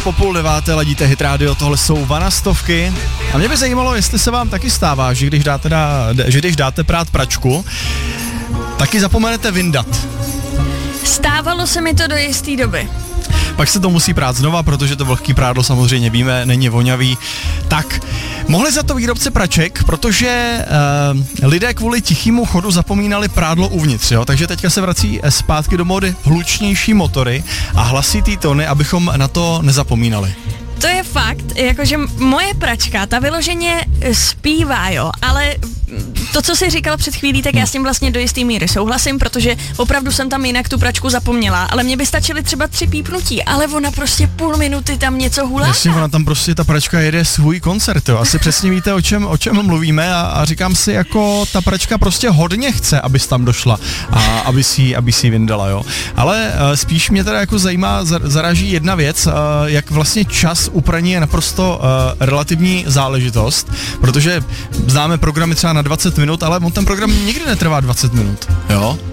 Po 8:30 ladíte Hit Radio, tohle jsou Vanastovky. A mě by zajímalo, jestli se vám taky stává, že když dáte prát pračku, taky zapomenete vyndat. Stávalo se mi to do jisté doby. Pak se to musí prát znova, protože to vlhký prádlo samozřejmě víme, není voňavý. Tak, mohli za to výrobce praček, protože lidé kvůli tichému chodu zapomínali prádlo uvnitř, jo? Takže teďka se vrací zpátky do módy hlučnější motory a hlasitý tóny, abychom na to nezapomínali. To je fakt, jakože moje pračka, ta vyloženě zpívá, jo, ale to, co jsi říkal před chvílí, tak já s tím vlastně do jistý míry souhlasím, protože opravdu jsem tam jinak tu pračku zapomněla, ale mě by stačily třeba 3 pípnutí, ale ona prostě půl minuty tam něco hulá. Jasně, ona tam prostě, ta pračka jede svůj koncert, jo, asi přesně víte, o čem mluvíme a říkám si, jako ta pračka prostě hodně chce, abys tam došla a aby si vyndala, jo. Ale spíš mě teda jako zaráží jedna věc, jak vlastně čas u praní je naprosto relativní záležitost, protože známe programy třeba na 20 minut, ale on ten program nikdy netrvá 20 minut, jo.